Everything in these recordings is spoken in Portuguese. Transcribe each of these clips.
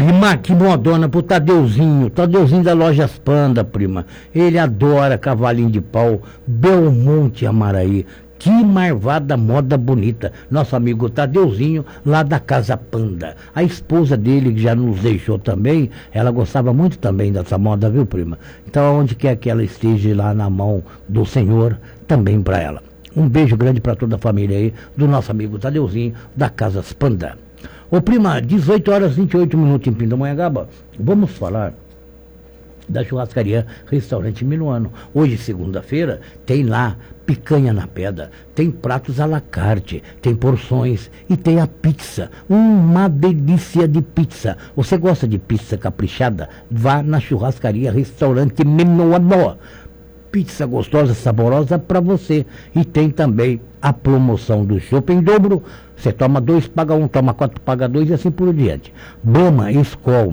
Prima, que modona pro Tadeuzinho da Lojas Panda, prima. Ele adora cavalinho de pau, Belmonte Amaraí. Que marvada moda bonita. Nosso amigo Tadeuzinho, lá da Casa Panda. A esposa dele, que já nos deixou também, ela gostava muito também dessa moda, viu, prima? Então, onde quer que ela esteja lá na mão do Senhor, também para ela. Um beijo grande para toda a família aí, do nosso amigo Tadeuzinho, da Casas Panda. Ô, prima, 18 horas 28 minutos em Pindamonhangaba. Vamos falar da churrascaria Restaurante Minuano. Hoje, segunda-feira, tem lá picanha na pedra, tem pratos à la carte, tem porções e tem a pizza. Uma delícia de pizza. Você gosta de pizza caprichada? Vá na churrascaria Restaurante Minuano. Pizza gostosa, saborosa para você. E tem também a promoção do chopp em dobro. Você toma 2, paga 1, toma 4, paga 2 e assim por diante. Brahma Skol,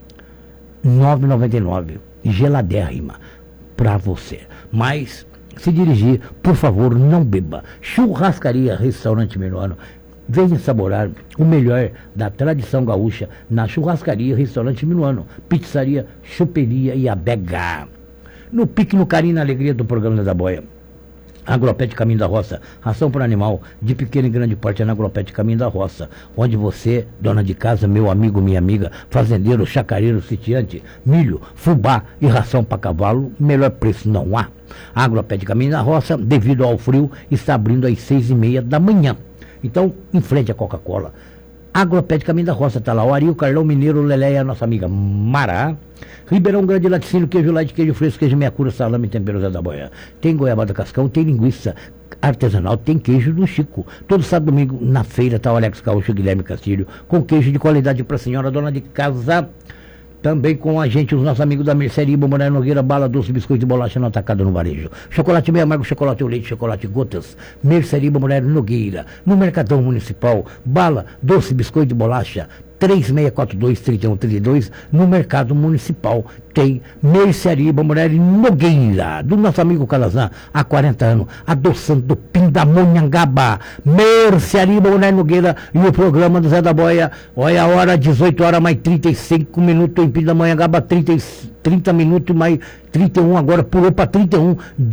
R$ 9,99, geladérrima para você. Mas, se dirigir, por favor, não beba. Churrascaria Restaurante Minuano. Venha saborar o melhor da tradição gaúcha na Churrascaria Restaurante Minuano. Pizzaria, choperia e adega. No pique, no carinho, na alegria do programa da Boia. Agropet Caminho da Roça, ração para animal de pequeno e grande porte é na Agropet Caminho da Roça, onde você, dona de casa, meu amigo, minha amiga, fazendeiro, chacareiro, sitiante, milho, fubá e ração para cavalo, melhor preço não há. Agropet Caminho da Roça, devido ao frio, está abrindo às 6h30 da manhã. Então, em frente à Coca-Cola. Agropet Caminho da Roça, tá lá o Ari, o Carlão Mineiro, o Lelé e a nossa amiga Mara. Ribeirão Grande, laticínio, queijo light, queijo fresco, queijo meia cura, salame, tempero Zé da Boia. Tem goiabada cascão, tem linguiça artesanal, tem queijo do Chico. Todo sábado e domingo na feira tá o Alex Gaúcho, Guilherme Castilho, com queijo de qualidade para a senhora dona de casa. Também com a gente, os nossos amigos da Mercearia Moraes Nogueira, bala, doce, biscoito de bolacha no atacado no varejo. Chocolate meio amargo, chocolate ao leite, chocolate gotas. Mercearia Moraes Nogueira. No Mercadão Municipal, bala, doce, biscoito de bolacha. 3642-3132, no Mercado Municipal. Tem Mercearia Moraes Nogueira, do nosso amigo Calazan, há 40 anos, adoçando Pindamonhangaba. Mercearia Moraes Nogueira e o programa do Zé da Boia. Olha a hora, 18 horas mais 35 minutos em Pindamonhangaba, 30 minutos mais 31, agora pulou para 31,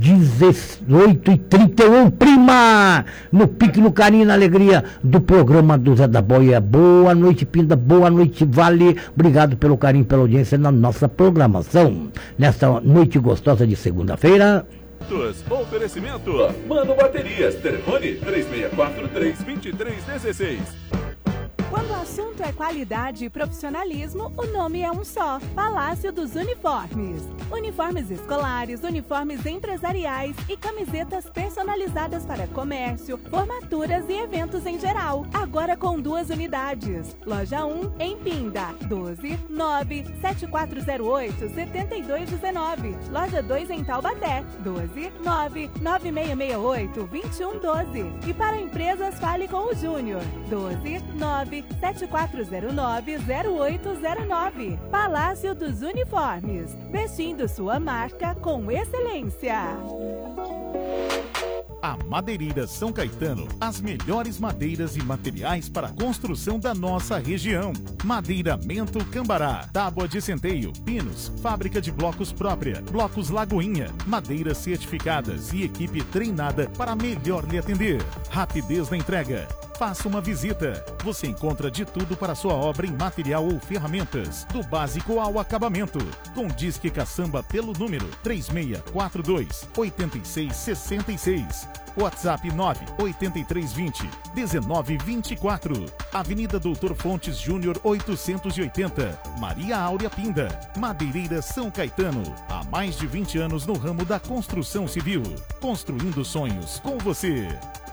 18h31, prima! No pique, no carinho, na alegria do programa do Zé da Boia. Boa noite, Pinda, boa noite, Vale. Obrigado pelo carinho, pela audiência na nossa programação. Nesta noite gostosa de segunda-feira. Oferecimento Mano Baterias, telefone 3643-2316. Quando o assunto é qualidade e profissionalismo, o nome é um só: Palácio dos Uniformes. Uniformes escolares, uniformes empresariais e camisetas personalizadas para comércio, formaturas e eventos em geral. Agora com 2 unidades. Loja 1 em Pinda, 12-9-7408-7219. Loja 2 em Taubaté, 12-9-9668-2112. E para empresas, fale com o Júnior, 12-9-7409-0809. Palácio dos Uniformes, vestindo sua marca com excelência. A Madeireira São Caetano, as melhores madeiras e materiais para a construção da nossa região. Madeiramento Cambará, tábua de centeio, pinos, fábrica de blocos própria, blocos Lagoinha, madeiras certificadas e equipe treinada para melhor lhe atender. Rapidez na entrega. Faça uma visita. Você encontra de tudo para sua obra em material ou ferramentas, do básico ao acabamento. Com Disque Caçamba pelo número 3642-8666. WhatsApp 98320-1924. Avenida Doutor Fontes Júnior 880. Maria Áurea Pinda. Madeireira São Caetano. Há mais de 20 anos no ramo da construção civil. Construindo sonhos com você.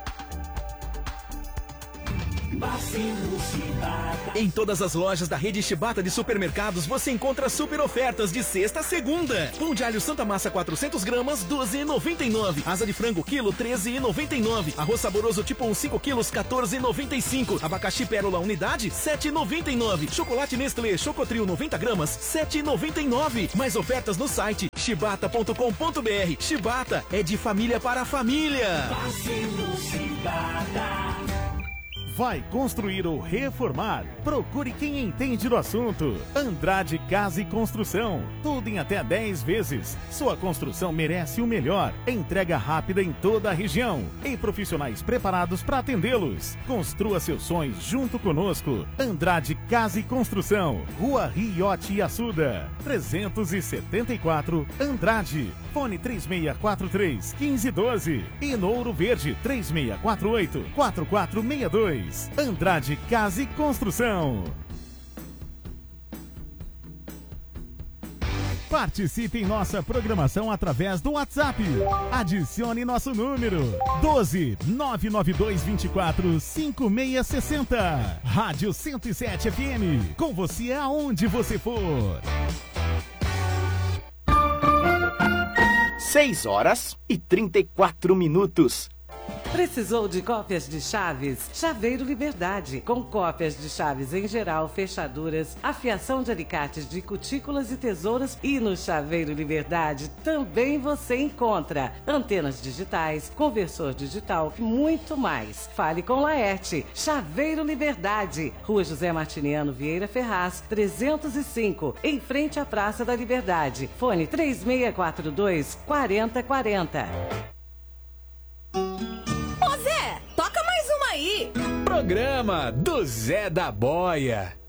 Em todas as lojas da rede Shibata de supermercados você encontra super ofertas de sexta a segunda. Pão de alho Santa Massa 400 gramas, R$12,99. Asa de frango quilo, R$13,99. Arroz saboroso tipo 1 5 quilos, R$14,95. Abacaxi pérola unidade, R$7,99. Chocolate Nestlé Chocotrio 90 gramas, R$7,99. Mais ofertas no site shibata.com.br. Shibata é de família para família. Vai construir ou reformar? Procure quem entende do assunto. Andrade Casa e Construção. Tudo em até 10 vezes. Sua construção merece o melhor. Entrega rápida em toda a região. E profissionais preparados para atendê-los. Construa seus sonhos junto conosco. Andrade Casa e Construção. Rua Riote e Açuda. 374 Andrade. Fone 3643-1512. E no Ouro Verde 3648-4462. Andrade Casa e Construção. Participe em nossa programação através do WhatsApp. Adicione nosso número 12 992 24 5660. Rádio 107 FM. Com você aonde você for. 6h34. Precisou de cópias de chaves? Chaveiro Liberdade, com cópias de chaves em geral, fechaduras, afiação de alicates de cutículas e tesouras. E no Chaveiro Liberdade também você encontra antenas digitais, conversor digital e muito mais. Fale com Laerte. Chaveiro Liberdade, Rua José Martiniano Vieira Ferraz, 305, em frente à Praça da Liberdade. Fone 3642-4040. Ô Zé, toca mais uma aí. Programa do Zé da Boia.